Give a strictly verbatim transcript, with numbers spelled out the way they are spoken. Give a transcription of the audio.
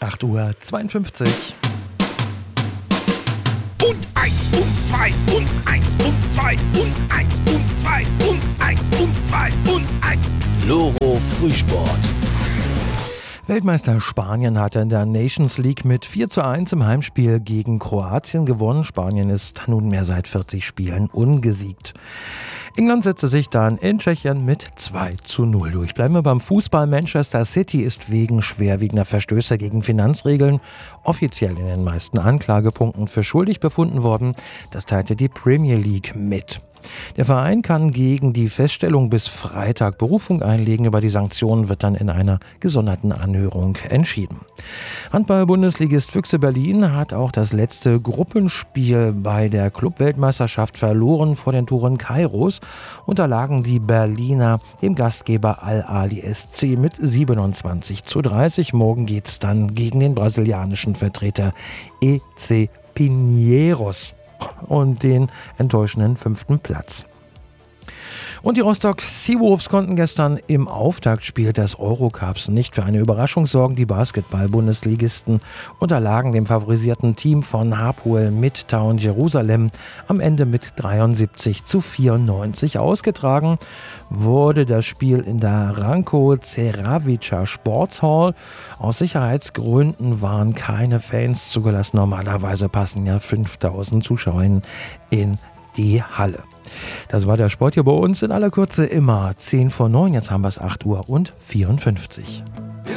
acht Uhr zweiundfünfzig. Und eins und zwei und eins und zwei und eins und zwei und eins und zwei und eins. Loro Frühsport. Weltmeister Spanien hat in der Nations League mit vier zu eins im Heimspiel gegen Kroatien gewonnen. Spanien ist nunmehr seit vierzig Spielen ungesiegt. England setzte sich dann in Tschechien mit zwei zu null durch. Bleiben wir beim Fußball. Manchester City ist wegen schwerwiegender Verstöße gegen Finanzregeln offiziell in den meisten Anklagepunkten für schuldig befunden worden. Das teilte die Premier League mit. Der Verein kann gegen die Feststellung bis Freitag Berufung einlegen. Über die Sanktionen wird dann in einer gesonderten Anhörung entschieden. Handball-Bundesligist Füchse Berlin hat auch das letzte Gruppenspiel bei der Club-Weltmeisterschaft verloren. Vor den Toren Kairos unterlagen die Berliner dem Gastgeber Al-Ahly S C mit siebenundzwanzig zu dreißig. Morgen geht's dann gegen den brasilianischen Vertreter E C Pinheiros und den enttäuschenden fünften Platz. Und die Rostock Seawolves konnten gestern im Auftaktspiel des Eurocups nicht für eine Überraschung sorgen. Die Basketball-Bundesligisten unterlagen dem favorisierten Team von Hapoel Midtown Jerusalem am Ende mit dreiundsiebzig zu vierundneunzig. Ausgetragen wurde das Spiel in der Ranko Ceravica Sportshall. Aus Sicherheitsgründen waren keine Fans zugelassen. Normalerweise passen ja fünftausend Zuschauer in die Halle. Das war der Sport hier bei uns in aller Kürze immer zehn vor neun. Jetzt haben wir es acht Uhr und vierundfünfzig.